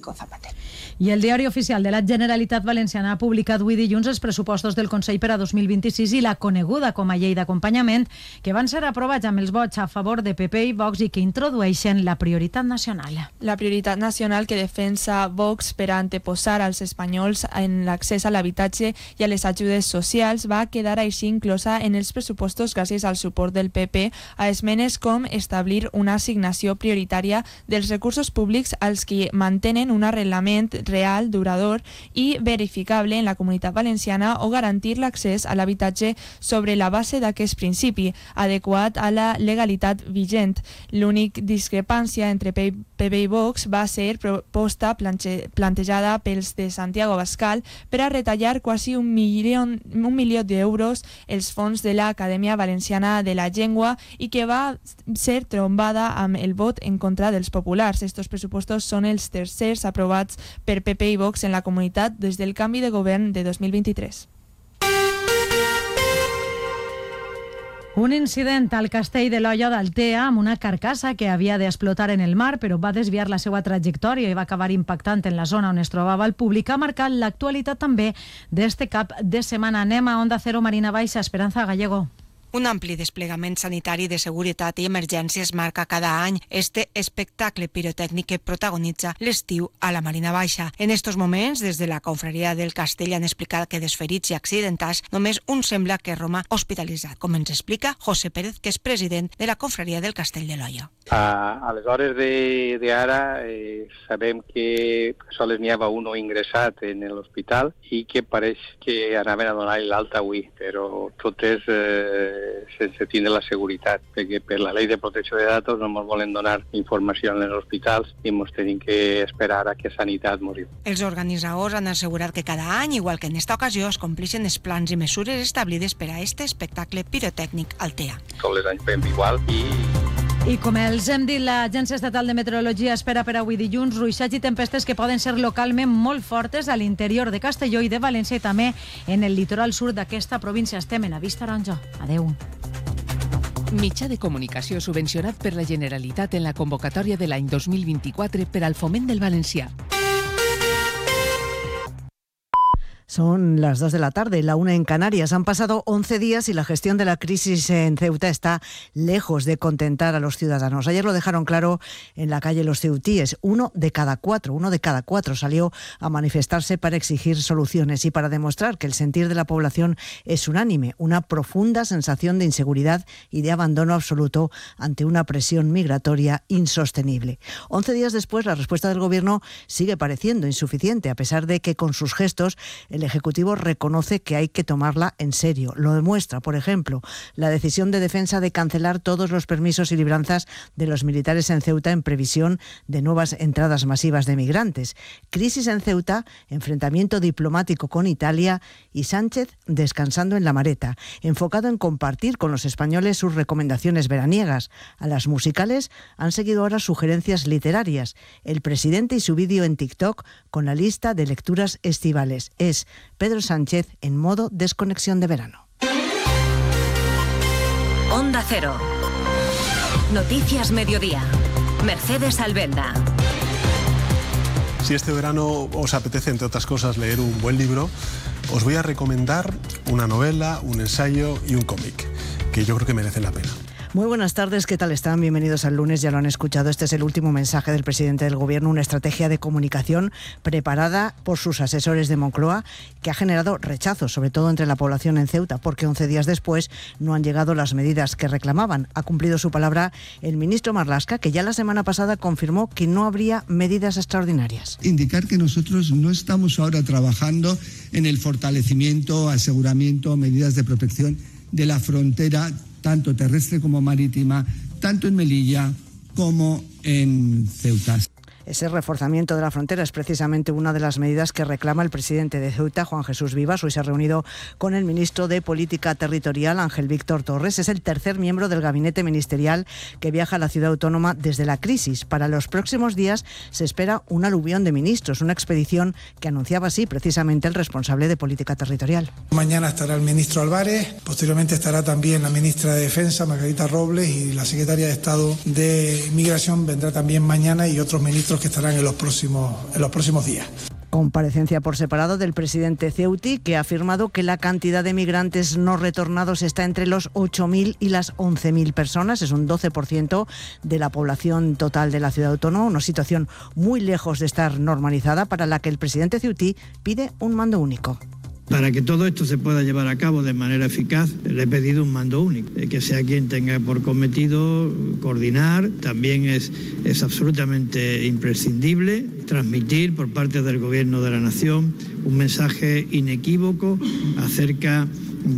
Rodrigo Zapatero. I el Diari Oficial de la Generalitat Valenciana ha publicat avui dilluns els pressupostos del Consell per a 2026 i la coneguda com a llei d'acompanyament, que van ser aprovats amb els vots a favor de PP i Vox i que introdueixen la prioritat nacional. La prioritat nacional que defensa Vox per a anteposar als espanyols en l'accés a l'habitatge i a les ajudes socials va quedar així inclosa en els pressupostos gràcies al suport del PP a esmenes com establir una assignació prioritària dels recursos públics als que mantenen un arrelament real, durador i verificable en la Comunitat Valenciana o garantir l'accés a l'habitatge sobre la base d'aquest principi, adequat a la legalitat vigent. L'única discrepància entre PP i Vox va ser proposta plantejada pels de Santiago Abascal per a retallar quasi un milió d'euros els fons de l'Acadèmia Valenciana de la Llengua i que va ser trombada amb el vot en contra dels populars. Estos pressupostos són els tercers aprovats per PP i Vox en la comunitat des del canvi de govern de 2023. Un incident al castell de l'Olla d'Altea amb una carcassa que havia d'explotar en el mar però va desviar la seva trajectòria i va acabar impactant en la zona on es trobava el públic ha marcat l'actualitat també d'este cap de setmana. Anem a Onda Cero, Marina Baixa, Esperanza Gallego. Un ampli desplegament sanitari de seguretat i emergències marca cada any este espectacle pirotècnic que protagonitza l'estiu a la Marina Baixa. En estos moments, des de la confraria del Castell han explicat que dels ferits i accidentats només un sembla que Roma hospitalitzat, com ens explica José Pérez, que és president de la confraria del Castell de l'Olla. A les hores d'ara sabem que sols n'hi havia un ingressat en l'hospital i que pareix que anaven a donar l'alta avui, però tot és sense tindre la seguretat, perquè per la llei de protecció de datos no ens volen donar informació en els hospitals i ens tenim que esperar a que Sanitat ens diu. Els organitzadors han assegurat que cada any, igual que en esta ocasió, es compleixen els plans i mesures establides per a este espectacle pirotècnic Altea. Tots els anys fem igual I com els hem dit, l'Agència Estatal de Meteorologia espera per avui dilluns ruixats i tempestes que poden ser localment molt fortes a l'interior de Castelló i de València i també en el litoral sud d'aquesta província. Estem en Avís Taronja. Adeu. Mitjà de comunicació subvencionat per la Generalitat en la convocatòria de l'any 2024 per al foment del valencià. Son las 2 de la tarde, la 1 en Canarias. Han pasado 11 días y la gestión de la crisis en Ceuta está lejos de contentar a los ciudadanos. Ayer lo dejaron claro en la calle los ceutíes. Uno de cada cuatro salió a manifestarse para exigir soluciones y para demostrar que el sentir de la población es unánime, una profunda sensación de inseguridad y de abandono absoluto ante una presión migratoria insostenible. 11 días después, la respuesta del Gobierno sigue pareciendo insuficiente, a pesar de que con sus gestos el Ejecutivo reconoce que hay que tomarla en serio. Lo demuestra, por ejemplo, la decisión de Defensa de cancelar todos los permisos y libranzas de los militares en Ceuta en previsión de nuevas entradas masivas de migrantes. Crisis en Ceuta, enfrentamiento diplomático con Italia y Sánchez descansando en la Mareta, enfocado en compartir con los españoles sus recomendaciones veraniegas. A las musicales han seguido ahora sugerencias literarias. El presidente y su vídeo en TikTok con la lista de lecturas estivales. Es Pedro Sánchez en modo desconexión de verano. Onda Cero. Noticias Mediodía. Mercedes Albenda. Si este verano os apetece, entre otras cosas, leer un buen libro, os voy a recomendar una novela, un ensayo y un cómic, que yo creo que merecen la pena. Muy buenas tardes, ¿qué tal están? Bienvenidos al lunes, ya lo han escuchado. Este es el último mensaje del presidente del Gobierno, una estrategia de comunicación preparada por sus asesores de Moncloa que ha generado rechazo, sobre todo entre la población en Ceuta, porque 11 días después no han llegado las medidas que reclamaban. Ha cumplido su palabra el ministro Marlaska, que ya la semana pasada confirmó que no habría medidas extraordinarias. Indicar que nosotros no estamos ahora trabajando en el fortalecimiento, aseguramiento, medidas de protección de la frontera, tanto terrestre como marítima, tanto en Melilla como en Ceuta. Ese reforzamiento de la frontera es precisamente una de las medidas que reclama el presidente de Ceuta, Juan Jesús Vivas. Hoy se ha reunido con el ministro de Política Territorial, Ángel Víctor Torres. Es el tercer miembro del gabinete ministerial que viaja a la ciudad autónoma desde la crisis. Para los próximos días se espera un aluvión de ministros, una expedición que anunciaba así precisamente el responsable de Política Territorial. Mañana estará el ministro Álvarez, posteriormente estará también la ministra de Defensa, Margarita Robles, y la secretaria de Estado de Migración vendrá también mañana, y otros ministros pasos que estarán en los próximos días. Comparecencia por separado del presidente Ceuti, que ha afirmado que la cantidad de migrantes no retornados está entre los 8.000 y las 11.000 personas. Es un 12% de la población total de la ciudad autónoma, una situación muy lejos de estar normalizada, para la que el presidente Ceuti pide un mando único. Para que todo esto se pueda llevar a cabo de manera eficaz, le he pedido un mando único, que sea quien tenga por cometido coordinar. También es absolutamente imprescindible transmitir por parte del Gobierno de la Nación un mensaje inequívoco acerca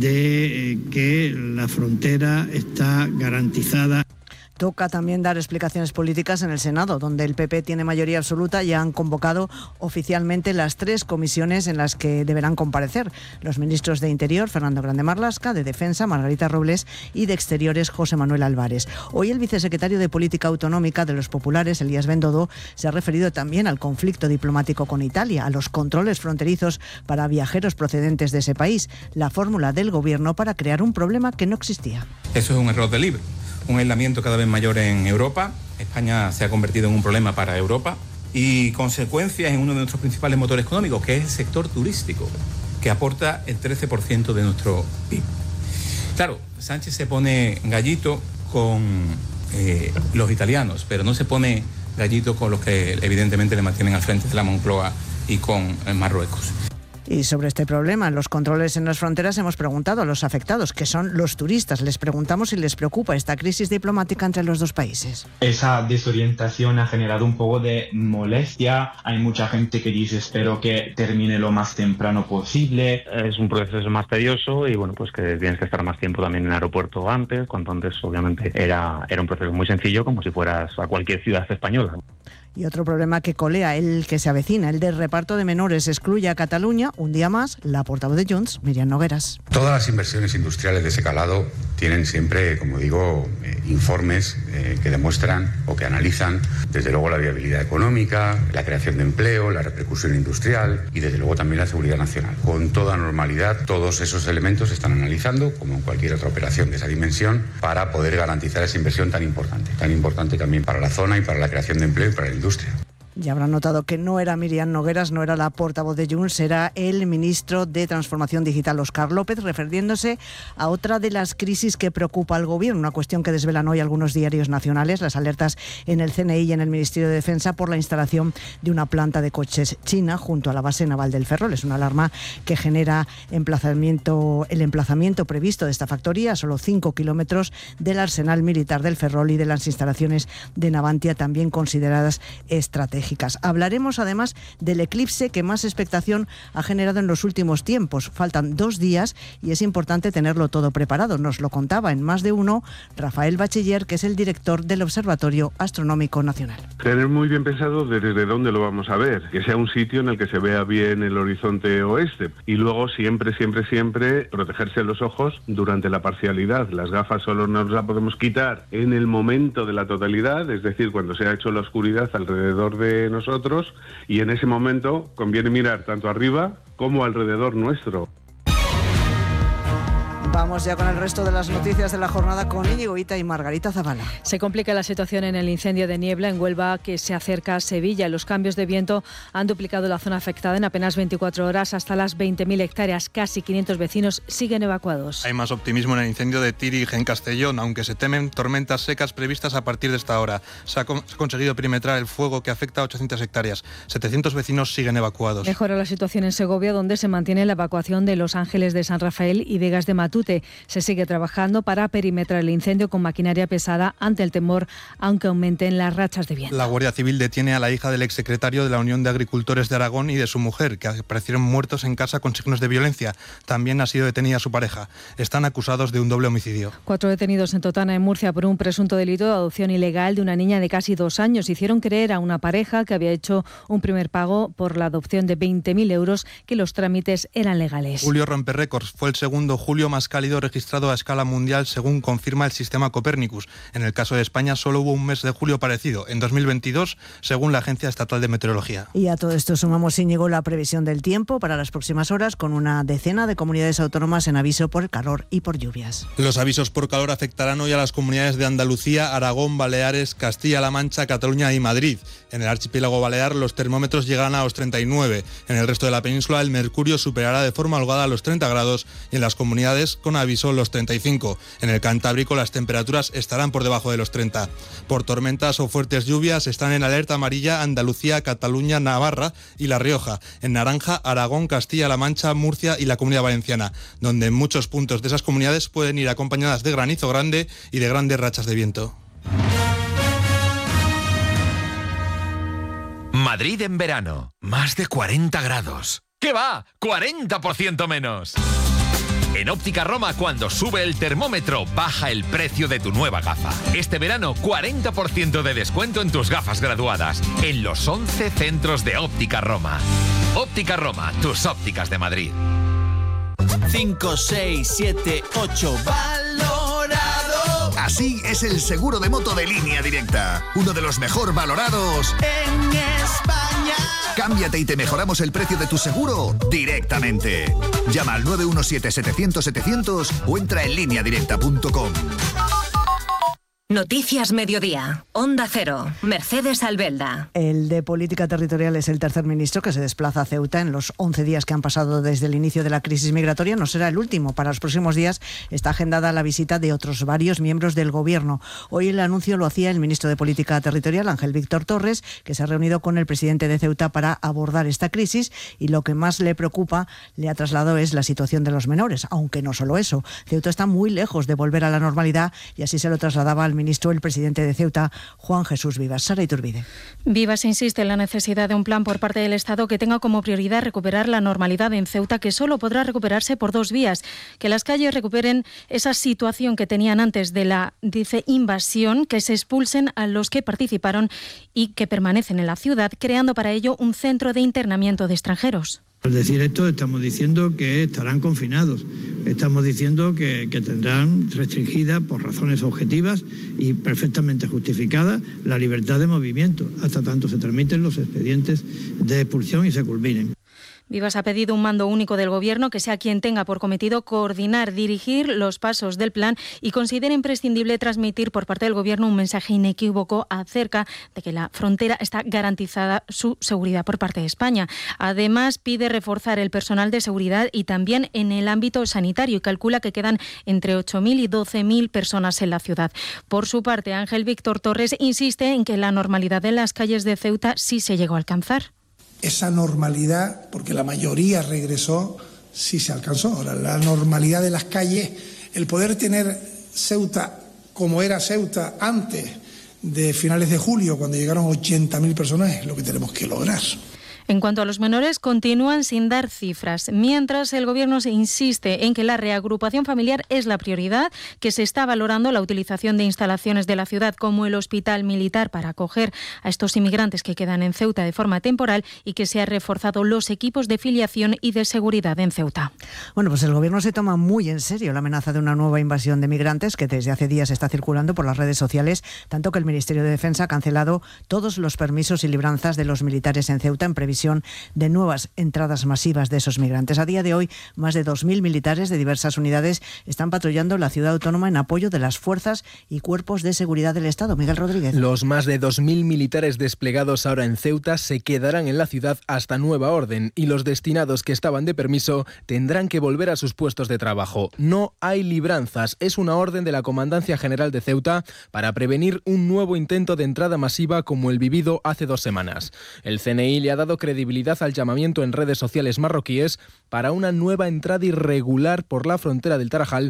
de que la frontera está garantizada. Toca también dar explicaciones políticas en el Senado, donde el PP tiene mayoría absoluta. Ya han convocado oficialmente las 3 comisiones en las que deberán comparecer los ministros de Interior, Fernando Grande Marlaska, de Defensa, Margarita Robles, y de Exteriores, José Manuel Álvarez. Hoy el vicesecretario de Política Autonómica de los Populares, Elías Bendodo, se ha referido también al conflicto diplomático con Italia, a los controles fronterizos para viajeros procedentes de ese país, la fórmula del Gobierno para crear un problema que no existía. Eso es un error de libro. Un aislamiento cada vez mayor en Europa. España se ha convertido en un problema para Europa y consecuencias en uno de nuestros principales motores económicos, que es el sector turístico, que aporta el 13% de nuestro PIB. Claro, Sánchez se pone gallito con los italianos, pero no se pone gallito con los que evidentemente le mantienen al frente de la Moncloa y con Marruecos. Y sobre este problema, los controles en las fronteras, hemos preguntado a los afectados, que son los turistas. Les preguntamos si les preocupa esta crisis diplomática entre los dos países. Esa desorientación ha generado un poco de molestia. Hay mucha gente que dice espero que termine lo más temprano posible. Es un proceso más tedioso y bueno, pues que tienes que estar más tiempo también en el aeropuerto antes, cuanto antes obviamente era un proceso muy sencillo, como si fueras a cualquier ciudad española. Y otro problema que colea, el que se avecina, el del reparto de menores, excluye a Cataluña. Un día más, la portavoz de Junts, Míriam Nogueras. Todas las inversiones industriales de ese calado tienen siempre, como digo, informes que demuestran o que analizan, desde luego, la viabilidad económica, la creación de empleo, la repercusión industrial y, desde luego, también la seguridad nacional. Con toda normalidad, todos esos elementos se están analizando, como en cualquier otra operación de esa dimensión, para poder garantizar esa inversión tan importante también para la zona y para la creación de empleo y para la industria. Ya habrán notado que no era Míriam Nogueras, no era la portavoz de Junts, era el ministro de Transformación Digital, Óscar López, refiriéndose a otra de las crisis que preocupa al Gobierno, una cuestión que desvelan hoy algunos diarios nacionales, las alertas en el CNI y en el Ministerio de Defensa por la instalación de una planta de coches china junto a la base naval del Ferrol. Es una alarma que genera el emplazamiento previsto de esta factoría a solo 5 kilómetros del arsenal militar del Ferrol y de las instalaciones de Navantia, también consideradas estratégicas. Hablaremos además del eclipse que más expectación ha generado en los últimos tiempos. Faltan 2 días y es importante tenerlo todo preparado. Nos lo contaba en Más de Uno Rafael Bachiller, que es el director del Observatorio Astronómico Nacional. Tener muy bien pensado desde dónde lo vamos a ver, que sea un sitio en el que se vea bien el horizonte oeste, y luego siempre protegerse los ojos durante la parcialidad. Las gafas solo nos las podemos quitar en el momento de la totalidad, es decir, cuando se ha hecho la oscuridad alrededor de nosotros, y en ese momento conviene mirar tanto arriba como alrededor nuestro. Vamos ya con el resto de las noticias de la jornada con Íñigo Hita y Margarita Zavala. Se complica la situación en el incendio de niebla en Huelva, que se acerca a Sevilla. Los cambios de viento han duplicado la zona afectada en apenas 24 horas hasta las 20.000 hectáreas. Casi 500 vecinos siguen evacuados. Hay más optimismo en el incendio de Tírig, en Castellón, aunque se temen tormentas secas previstas a partir de esta hora. Se ha conseguido perimetrar el fuego que afecta a 800 hectáreas. 700 vecinos siguen evacuados. Mejora la situación en Segovia, donde se mantiene la evacuación de Los Ángeles de San Rafael y Vegas de Matute. Se sigue trabajando para perimetrar el incendio con maquinaria pesada ante el temor, aunque aumenten las rachas de viento. La Guardia Civil detiene a la hija del exsecretario de la Unión de Agricultores de Aragón y de su mujer, que aparecieron muertos en casa con signos de violencia. También ha sido detenida su pareja. Están acusados de un doble homicidio. 4 detenidos en Totana, en Murcia, por un presunto delito de adopción ilegal de una niña de casi 2 años. Hicieron creer a una pareja que había hecho un primer pago por la adopción de 20.000 euros, que los trámites eran legales. Julio rompe récords. Fue el segundo julio más cálido registrado a escala mundial, según confirma el sistema Copernicus. En el caso de España solo hubo un mes de julio parecido, en 2022, según la Agencia Estatal de Meteorología. Y a todo esto sumamos, Íñigo, la previsión del tiempo para las próximas horas, con una decena de comunidades autónomas en aviso por el calor y por lluvias. Los avisos por calor afectarán hoy a las comunidades de Andalucía, Aragón, Baleares, Castilla-La Mancha, Cataluña y Madrid. En el archipiélago balear los termómetros llegarán a los 39. En el resto de la península el mercurio superará de forma holgada los 30 grados y en las comunidades con aviso los 35. En el Cantábrico las temperaturas estarán por debajo de los 30. Por tormentas o fuertes lluvias están en alerta amarilla Andalucía, Cataluña, Navarra y La Rioja. En naranja Aragón, Castilla-La Mancha, Murcia y la Comunidad Valenciana, donde en muchos puntos de esas comunidades pueden ir acompañadas de granizo grande y de grandes rachas de viento. Madrid en verano, más de 40 grados. ¿Qué va? ¡40% menos! En Óptica Roma, cuando sube el termómetro, baja el precio de tu nueva gafa. Este verano, 40% de descuento en tus gafas graduadas, en los 11 centros de Óptica Roma. Óptica Roma, tus ópticas de Madrid. 5, 6, 7, 8, valorado. Así es el seguro de moto de Línea Directa, uno de los mejor valorados en España. Cámbiate y te mejoramos el precio de tu seguro directamente. Llama al 917-700-700 o entra en lineadirecta.com. Noticias Mediodía, Onda Cero, Mercedes Albelda. El de Política Territorial es el tercer ministro que se desplaza a Ceuta en los 11 días que han pasado desde el inicio de la crisis migratoria. No será el último. Para los próximos días está agendada la visita de otros varios miembros del Gobierno. Hoy el anuncio lo hacía el ministro de Política Territorial, Ángel Víctor Torres, que se ha reunido con el presidente de Ceuta para abordar esta crisis, y lo que más le preocupa, le ha trasladado, es la situación de los menores, aunque no solo eso. Ceuta está muy lejos de volver a la normalidad y así se lo trasladaba al ministro el presidente de Ceuta, Juan Jesús Vivas. Sara Iturbide. Vivas insiste en la necesidad de un plan por parte del Estado que tenga como prioridad recuperar la normalidad en Ceuta, que solo podrá recuperarse por dos vías: que las calles recuperen esa situación que tenían antes de la, dice, invasión, que se expulsen a los que participaron y que permanecen en la ciudad, creando para ello un centro de internamiento de extranjeros. Al decir esto estamos diciendo que estarán confinados, estamos diciendo que tendrán restringida por razones objetivas y perfectamente justificadas la libertad de movimiento, hasta tanto se tramiten los expedientes de expulsión y se culminen. Vivas ha pedido un mando único del Gobierno que sea quien tenga por cometido coordinar, dirigir los pasos del plan, y considera imprescindible transmitir por parte del Gobierno un mensaje inequívoco acerca de que la frontera está garantizada su seguridad por parte de España. Además, pide reforzar el personal de seguridad y también en el ámbito sanitario, y calcula que quedan entre 8.000 y 12.000 personas en la ciudad. Por su parte, Ángel Víctor Torres insiste en que la normalidad en las calles de Ceuta sí se llegó a alcanzar. Esa normalidad, porque la mayoría regresó, sí se alcanzó. Ahora, la normalidad de las calles, el poder tener Ceuta como era Ceuta antes de finales de julio, cuando llegaron 80.000 personas, es lo que tenemos que lograr. En cuanto a los menores, continúan sin dar cifras, mientras el Gobierno se insiste en que la reagrupación familiar es la prioridad, que se está valorando la utilización de instalaciones de la ciudad como el Hospital Militar para acoger a estos inmigrantes que quedan en Ceuta de forma temporal, y que se han reforzado los equipos de filiación y de seguridad en Ceuta. Bueno, pues el Gobierno se toma muy en serio la amenaza de una nueva invasión de migrantes que desde hace días está circulando por las redes sociales, tanto que el Ministerio de Defensa ha cancelado todos los permisos y libranzas de los militares en Ceuta en previsión de nuevas entradas masivas de esos migrantes. A día de hoy, más de 2.000 militares de diversas unidades están patrullando la ciudad autónoma en apoyo de las fuerzas y cuerpos de seguridad del Estado. Miguel Rodríguez. Los más de 2.000 militares desplegados ahora en Ceuta se quedarán en la ciudad hasta nueva orden, y los destinados que estaban de permiso tendrán que volver a sus puestos de trabajo. No hay libranzas. Es una orden de la Comandancia General de Ceuta para prevenir un nuevo intento de entrada masiva como el vivido hace 2 semanas. El CNI le ha dado credibilidad al llamamiento en redes sociales marroquíes para una nueva entrada irregular por la frontera del Tarajal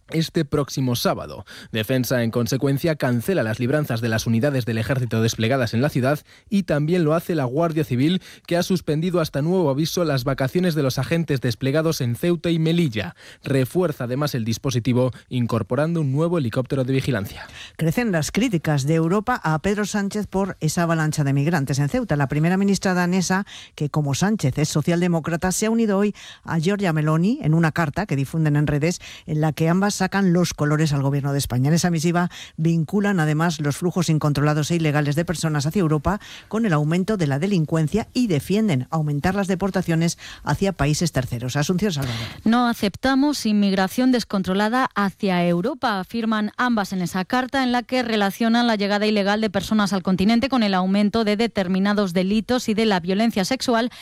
este próximo sábado. Defensa, en consecuencia, cancela las libranzas de las unidades del ejército desplegadas en la ciudad y también lo hace la Guardia Civil, que ha suspendido hasta nuevo aviso las vacaciones de los agentes desplegados en Ceuta y Melilla. Refuerza además el dispositivo incorporando un nuevo helicóptero de vigilancia. Crecen las críticas de Europa a Pedro Sánchez por esa avalancha de migrantes en Ceuta. La primera ministra danesa, que como Sánchez es socialdemócrata, se ha unido hoy a Giorgia Meloni en una carta que difunden en redes en la que ambas sacan los colores al gobierno de España. En esa misiva vinculan además los flujos incontrolados e ilegales de personas hacia Europa con el aumento de la delincuencia y defienden aumentar las deportaciones hacia países terceros. Asunción Salvador. No aceptamos inmigración descontrolada hacia Europa, afirman ambas en esa carta en la que relacionan la llegada ilegal de personas al continente con el aumento de determinados delitos y de la violencia sexual